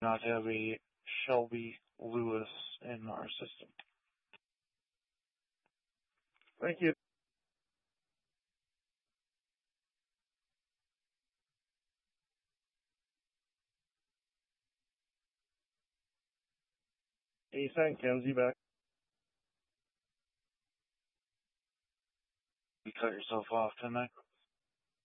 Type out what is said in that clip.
not have a Shelby Lewis in our system. Thank you. He sent Kenzie back. You cut yourself off, didn't I?